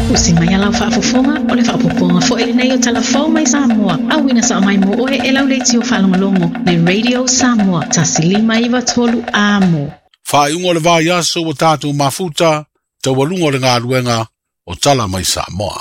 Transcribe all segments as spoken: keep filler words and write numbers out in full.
Usi mai ala whaafofonga o le whaapoponga fo ele nei o talafau mai Samoa. Awina sa mai mo oe e lau leiti o whalongolongo le Radio Samoa. Tasilima iwa tolu amo. Whaiungo le vai aso o tātou mafuta, te walungo le ngā ruenga o tala mai Samoa.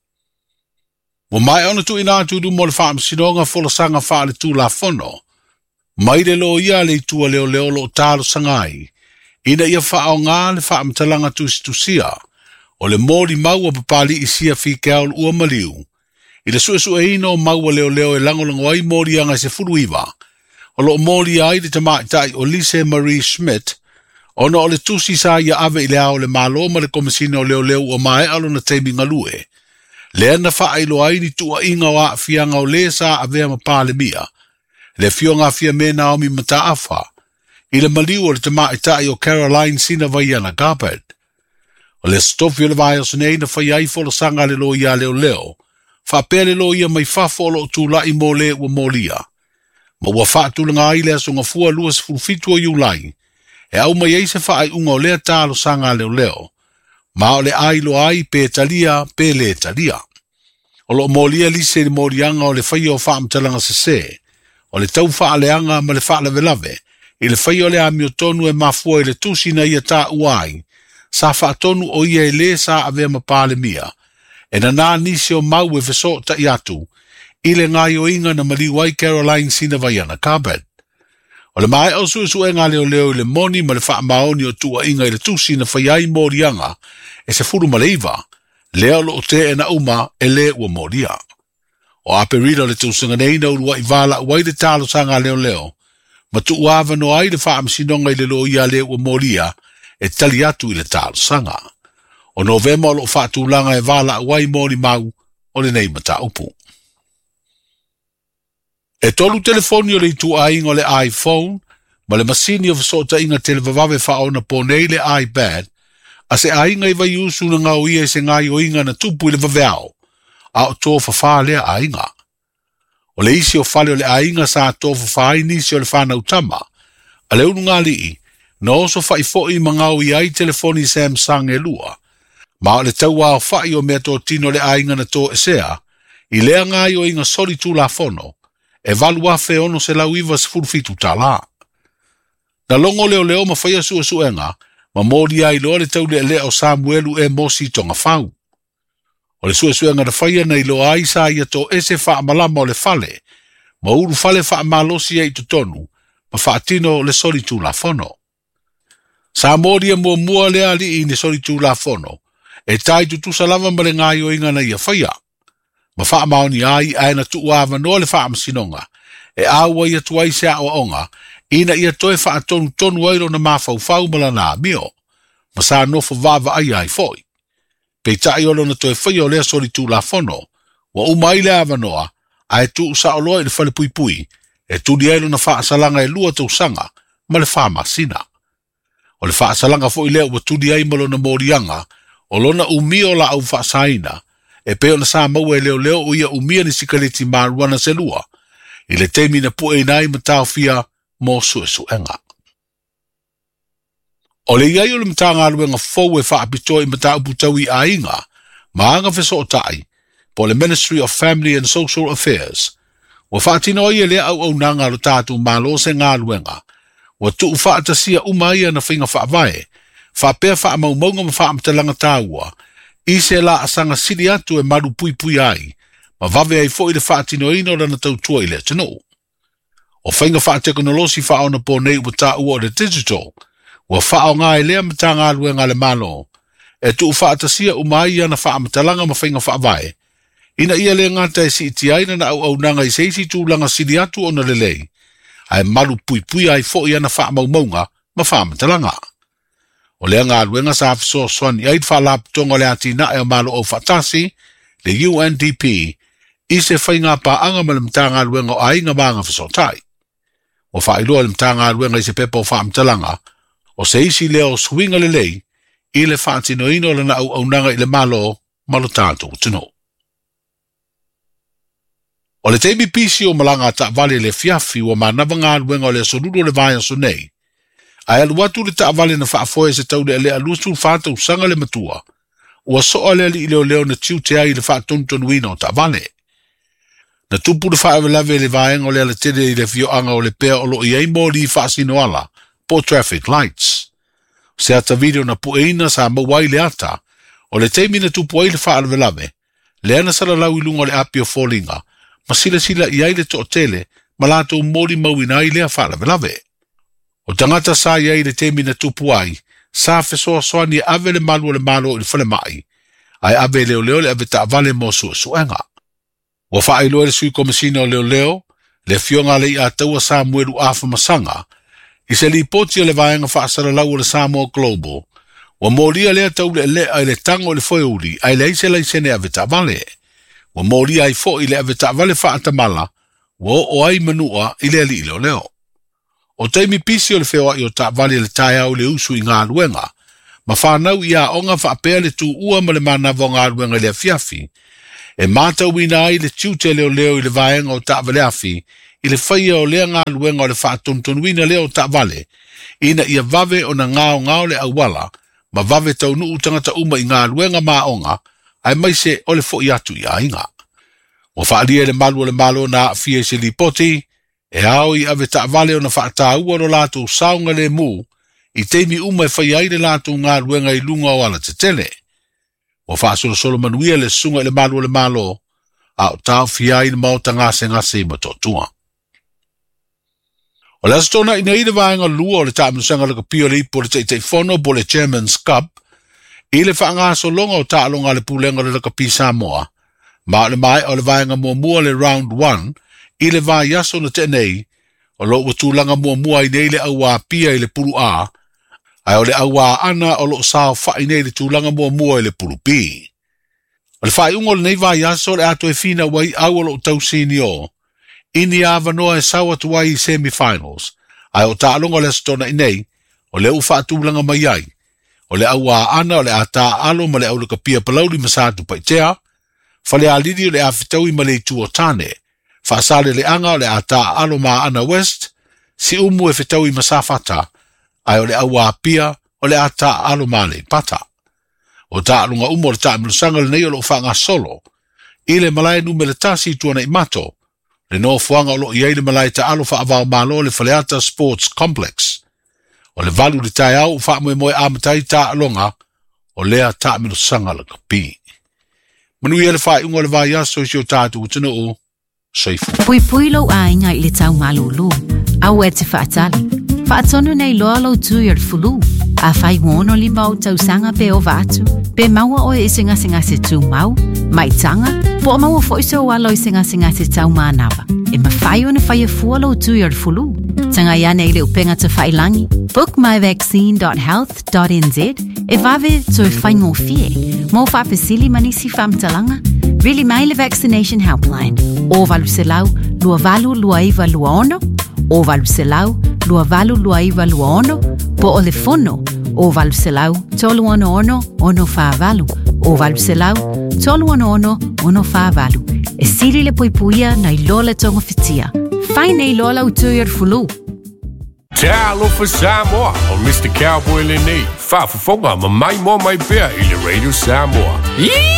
Mo mai ona tu ina tu du mo le whaamsinonga fola sanga wha le tu la fono. Mai le lo ia le tua leo leo lo tālo sangai. Ina ia whaao ngā le whaamtalanga tusi tusia. O le mōri maua papali i sia whikeau ua maliu. I le suesu e ino maua leo leo e langolango ai mōri anga se furuiva. O lo mōri ai le tamaitai o Lise Marie Schmidt. Ono o le tusi sa ia ave i le ao le maloma le komisina o leo leo o mae alo na teimi ngalue. Le ana wha ilo ai ni tua inga o a fianga o le sa avea mapale mia. Le fionga fia me Naomi mata afa. I le maliu o le tamaitai o Caroline Sina Vaiana Garpet. O le stofi o le vai o senei na whai ai fola sanga le lo ia leo leo. Wha pere lo ia mai whafo lo tu la i mo le ua mo lia. Ma ua wha tulanga ai le asunga fua luas fulfitu o iulai. E au mai eise wha ai unga o lea talo sanga leo leo. Ma o le ai lo ai pe talia pe le talia. O lo mo lia lise ni mo rianga o le whai o wha amtalanga se se. O le tau wha aleanga ma le wha lave lave. I le whai o le ami o tonu e mafua i le tusi na ia ta uai. Sa whaatonu o ia e le sa avea mapale mia. E na nā nisi o mau e feso ta iatu. I le ngai o inga na maliwai Caroline Sina Vaiana Garpet. O le mai au su su e ngā leo leo i le moni ma le wha maoni o tua inga i le tusi na whaiai morianga. E se furu maleiva. Leo lo o te e na uma e le ua moria. O ape rida le tūsanga neina urua i vala uai le talo sa ngā leo leo. Ma tu uava no ai le wha amsinonga i le lo ia le ua moria. E tali atu i le talo sanga. O novema o lo whātu langa e wala uai mōri mau o le nei mata upu. E tolu telefoni o le itu ainga o le iPhone, ma le masini o fasota inga televavave whaona po nei le iPad, a se ainga i vai usu na ngau ia se ngai o inga na tupu i le vaveao, a o tō whawha lea ainga. O le isi o whale o le ainga sa tō whawha nisi o le whanau tama, a le unu ngā lii, na oso whai fōi mangau i ai telefoni Samsung e lua. Ma o le taua o whai o mea tō tino le ainga na tō esea, i lea ngai o inga soli tū la fono, e valu afe ono se lau iwa se furufitu tā la. Na longo leo leo ma whaia sua suenga, ma mōri ai loa le tau le lea o Samuelu e mosi tonga whau. O le sua suenga na whaia na ilo ai sa ia tō ese wha malama o le fale, ma uru fale wha malosi e i tonu, ma wha tino le soli tū la fono. Sa moria mua mua lea li i ne sori tū la fono, e tai tu tu salava ma le ngai o inga na ia whaia. Ma wha maoni ai aina tu uava no le wha amsinonga, e aua ia tuai se awa onga, ina ia toe wha atonu tonu airo na mawhau whau mala nā mio, ma sa nofo vava ai ai foi. Pei tai olo na toe whaia o lea sori tū la fono, wa umai le ava noa, a e tu usa oloa i le whale pui pui, e tu di ailo na wha asalanga e lua tau sanga, ma le wha masina. O le whaasalanga fo i leo wa tudi ai malo na morianga, o lona umio la au whaasaina, e peo na sa maua e leo leo o ia umia ni sikaleti maruana se lua, i le teimi na pue nai matao fia mō suesu enga. O le iai o le matanga aluenga fau e whaapito i matao putau i a inga, maanga feso o tai, po le Ministry of Family and Social Affairs, wa whaatino i e lea au au nanga lo tātu malo se ngā aluenga, wa tu ufa atasia umaia na whinga whaavae, whapea wha maumaunga ma wha amtalanga tāua, i se la asanga siri atu e maru pui pui ai, ma vave ai fo i le wha atino ino rana tau tua i le tano. O whinga wha teknolosi wha ona po nei ua tāua o le digital, wa wha o ngā e lea mata ngā luenga le malo, e tu ufa atasia umaia na wha amtalanga ma whinga whaavae, ina ia le ngata e si iti aina na au au nanga i seisi tūlanga siri atu o na lelei, ai malu pui pui ai fo ia na wha maumaunga ma wha matalanga. O lea ngā ruenga sa afiso soan i aid wha laptonga le ati na e o malo o whatasi, le U N D P, i se whainga pa anga ma le mta ngā ruenga o ainga maanga fiso tai. O wha iloa le mta ngā ruenga i se pepa o wha matalanga, o se isi leo swinga le lei, i le wha atino ino le na au au nanga i le malo malo tātou tino. O le teimi pisi o malanga ta vale le fiafi wa manava ngā ruenga o le sonudo le vaya so nei. Ai alu watu le ta vale na whaafoe se tau le le alusu whātau sanga le matua. ua soa le li leo leo na tiu te ai le wha tonton wina o ta vale. Na tupu le wha lave le vaenga o le ala tere i le fio anga o le pea o lo i ei mo li wha sino ala, po traffic lights. Se ata video na pueina sa mawai le ata, o le teimi na tupu ai le wha lave lave, le ana sala lau ilunga le api o fōlinga, ma sila sila i ai le to tele, ma lato mori mawina i lea wha lave lave. O tangata sa i ai le teimi na tupu ai, sa fesoa soa ni ave le malu le malo i le whale mai, ai ave leo leo le ave ta vale mo su suenga. Wa wha ai loe le sui komisina o leo leo, le fionga le i a taua sa mueru afa masanga, i se li poti le vaenga wha asara lau o le Samoa Global, wa moria lea tau le le ai le tango le foe uri, ai le ise la isene ave ta vale. Wa moria ai fo i le ave ta vale wha atamala, wa o ai manua i le ali leo leo. O teimi pisi o le whewa i o ta vale le tai au le usu i ngā luenga, ma whanau i a onga wha apea le tu ua ma le mana vo ngā luenga le fiafi, e mātau wina ai le tiute leo leo i le vaenga o ta vale afi, i le whaia o lea ngā luenga o le wha tonton wina leo o ta vale, ina ia vave o na ngāo ngāo le awala, ma vave tau nuu tangata uma i ngā luenga maa onga, ai maise o le fo i atu i a inga. O wha alia le malu o le malo na fie se li poti, e hao i ave ta vale o na whaata ua ro lātou saunga le mū, i teimi uma e whai aire lātou ngā ruenga i lunga o ala te tele. O wha solo solo manuia le sunga le malu le malo, a o tau fia i le mauta ngase ngase i matotua. O le asitona ina i le vaenga lua o le tāminusanga laka pio le ipo le teitei fono po le Chairman's Cup, i le wha ngaso longa o tālonga le pulenga le laka pi Samoa, ma le mai o le vaenga mua mua le round one, i le vai yaso na tenei, o lo watulanga mua mua i nei le aua pia i le pulu a, ai o le aua ana o lo sao wha i nei le tulanga mua mua i le pulu pi. O le whai ungo le nei vai yaso le ato e fina wai au o lo tausini o, ini ava noa e sawa tuwai i semi-finals, ai o ta'alonga le stona i nei, o le ufa tulanga mai ai, o le aua ana o le ata alo ma le au le kapia palauri masatu paitea, fale alidi o le afitaui ma le tu o tane, whaasale le anga o le ata alo ma ana west, si umu e fitau i masafata, ai o le awa pia o le ata alo ma le pata. O ta alunga umo le ta milusanga le nei o lo whanga solo, i le malai nume le tasi tuana i mato, le no fuanga o lo iei le malai ta alo wha avao malo le Faleata Sports Complex. O le valu le tai au wha moe moe amatai ta alonga, o lea ta milusanga le kapi. Manu i ele wha ungo le vai aso i si o tātu utino o, Pui pui lo ainga i le tau malulu, au e te whaatali. Whaatonu nei loa lo tui ar fulu, a whai wono li mau tau sanga pe o vatu, pe maua o e singa singa se tu mau, mai tanga, po o maua fo iso walo i singa singa se tau manawa. E ma whai o na whai a fua lo tui ar fulu, tanga ia nei le upenga te whai langi, book my vaccine dot health dot n z, e vave to e whai ngō fie, mo whapesili manisi whamtalanga, really mai le vaccination helpline, o valu se lau, lua valu lua iwa lua ono, o valu se lau, lua valu lua iwa lua ono, po o le fono, o valu se lau, tolu ono ono, ono wha valu, o valu se lau, tolu ono ono, ono wha valu. E siri le poipuia na i lola tonga fitia. Whai nei lola utui ar fulu. Te alofa Samoa o mister Cowboy Lenei. Whaafafonga ma mai mo mai bea i le Radio Samoa.